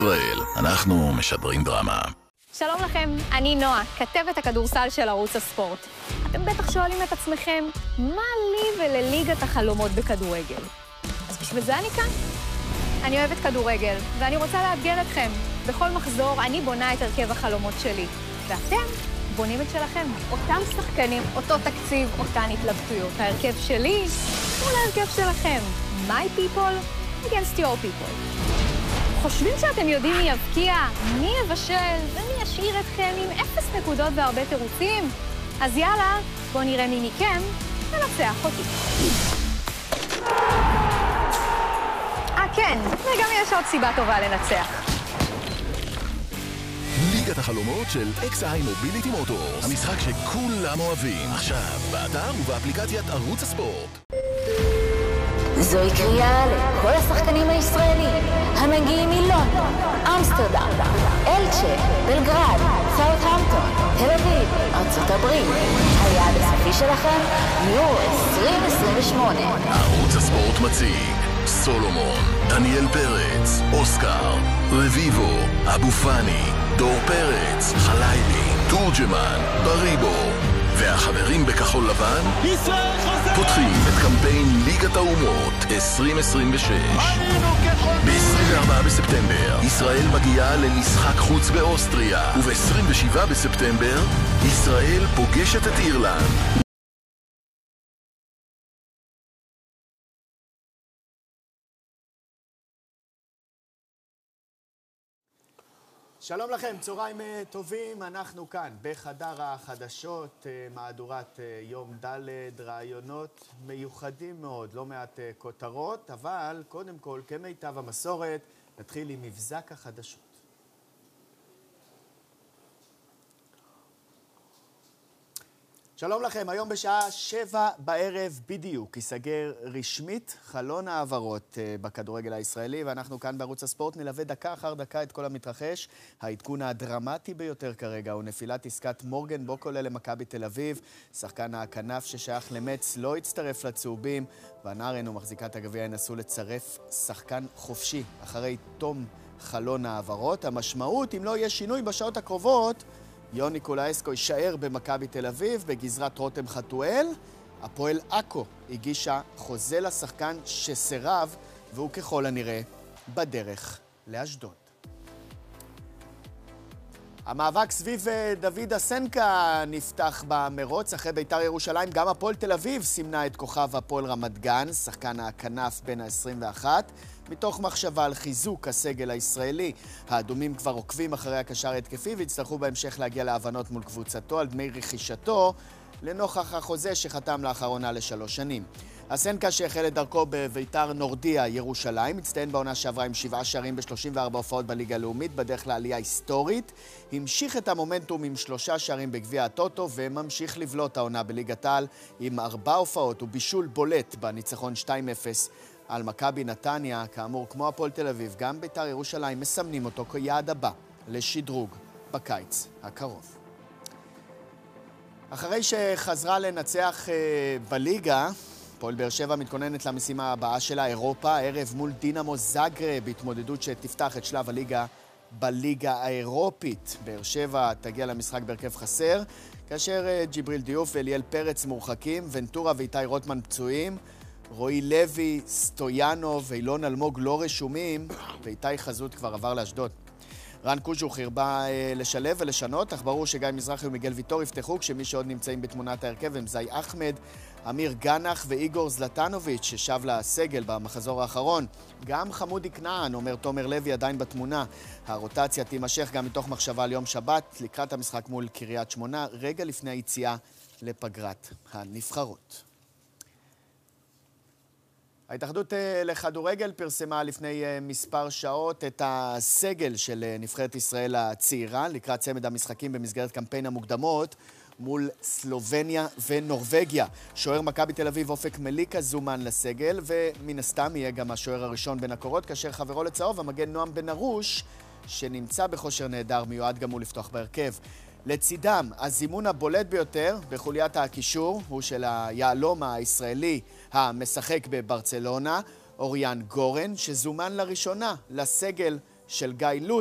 ישראל, אנחנו משדרים דרמה. שלום לכם, אני נועה, כתבת הכדורסל של ערוץ הספורט. אתם בטח שואלים את עצמכם, מה לי ולליגת החלומות בכדורגל? אז בשביל זה אני כאן. אני אוהבת כדורגל, ואני רוצה לאתגר אתכם. בכל מחזור אני בונה את הרכב החלומות שלי. ואתם בונים את שלכם. אותם שחקנים, אותו תקציב, אותן התלבטויות. ההרכב שלי מול ההרכב שלכם. My people against your people. חושבים שאתם יודעים מי יבקיע, מי יבשל ומי ישאיר אתכם עם 0 נקודות והרבה תירוצים? אז יאללה, בואו נראה מי מכם ונצח אותי. כן, וגם יש עוד סיבה טובה לנצח. ליגת החלומות של XI מוביליטי מוטורס, המשחק שכולם אוהבים. עכשיו, באתר ובאפליקציית ערוץ הספורט. זוהי קריאה לכל השחקנים הישראלים המגיעים מלונדון, אמסטרדם, אלצ'ה, בלגרד, סאות'המפטון, תל אביב, ארצות הברית. היעד הסופי שלכם, יורו 2028. ערוץ הספורט מציג סולומון, דניאל פרץ, אוסקר, רביבו, אבו פני, דור פרץ, חליילי, תורג'מן, בריבו והחברים בכחול לבן פותחים את קמפיין ליגת האומות 2026. ב-24 בספטמבר ישראל מגיעה למשחק חוץ באוסטריה, וב-27 בספטמבר ישראל פוגשת את אירלנד. שלום לכם, צהריים טובים, אנחנו כאן בחדר החדשות, מהדורת יום ד', רעיונות מיוחדים מאוד, לא מעט כותרות, אבל קודם כל, כמיטב המסורת, נתחיל עם מבזק החדשות. שלום לכם, היום בשעה 7 בערב בדיוק ייסגר רשמית חלון העברות בכדורגל הישראלי, ואנחנו כאן בערוץ הספורט נלווה דקה אחר דקה את כל המתרחש. העדכון הדרמטי ביותר כרגע הוא נפילת עסקת מורגן בוקולה למכבי תל אביב. שחקן הכנף ששייך למץ לא הצטרף לצהובים, והנערן ומחזיקת הגביע ינסו לצרף שחקן חופשי אחרי תום חלון העברות. המשמעות, אם לא יהיה שינוי בשעות הקרובות, יוני קולאסקו יישאר במכבי תל אביב בגזרת רותם חתואל. הפועל עכו הגישה חוזה לשחקן שסירב, והוא ככל הנראה בדרך לאשדוד. המאבק סביב דוד אסנקה נפתח במרוץ. אחרי בית"ר ירושלים גם הפועל תל אביב סימנה את כוכב הפועל רמת גן, שחקן הכנף בין ה-21, מתוך מחשבה על חיזוק הסגל הישראלי. האדומים כבר עוקבים אחרי הקשר ההתקפי והצטרכו בהמשך להגיע להבנות מול קבוצתו על דמי רכישתו לנוכח החוזה שחתם לאחרונה ל3 שנים. אסנקה שהחל את דרכו בבית"ר נורדיה ירושלים, מצטיין בעונה שעברה עם 7 שערים ב-34 הופעות בליגה הלאומית, בדרך לעלייה היסטורית. המשיך את המומנטום עם 3 שערים בגביע הטוטו, וממשיך לבלוט העונה בליגת העל עם 4 הופעות ובישול בולט בניצחון 2-0 על מכבי נתניה. כאמור, כמו הפועל תל אביב, גם בית"ר ירושלים מסמנים אותו כיעד הבא לשדרוג בקיץ הקרוב. אחרי שחזרה לנצח בליגה, הפועל באר שבע מתכוננת למשימה הבאה שלה, אירופה, ערב מול דינמו זאגרב, בהתמודדות שתפתח את שלב הליגה בליגה האירופית. באר שבע תגיע למשחק בהרכב חסר, כאשר ג'יבריל דיוף ואליאל פרץ מורחקים, ונטורה ואיתי רוטמן פצועים, רועי לוי, סטויאנוב ואילון אלמוג לא רשומים, ואיתי חזות כבר עבר לאשדוד. רן קוז'וך הרבה לשלב ולשנות, אך ברור שגיא מזרחי ומיגל ויטור יפתחו, כשמי שעוד נמצאים בתמונת ההרכב הם זי אחמד, אמיר גנח ואיגור זלטנוביץ' ששב לסגל במחזור האחרון. גם חמודי כנען, אומר תומר לוי, עדיין בתמונה. הרוטציה תימשך גם מתוך מחשבה על יום שבת, לקראת המשחק מול קריית שמונה, רגע לפני היציאה לפגרת הנבחרות. ההתאחדות לכדורגל פרסמה לפני מספר שעות את הסגל של נבחרת ישראל הצעירה לקראת צמד המשחקים במסגרת קמפיין המוקדמות מול סלובניה ונורווגיה. שוער מכבי תל אביב אופק מליקה זומן לסגל, ומן הסתם יהיה גם השוער הראשון בין הקורות, כאשר חברו לצהוב המגן נועם בן ארוש, שנמצא בכושר נהדר, מיועד גם הוא לפתוח בהרכב. לצידם, הזימון הבולט ביותר בחוליית הקישור הוא של היעלום הישראלי המשחק בברצלונה, אוריאן גורן, שזומן לראשונה לסגל של גיא לוז.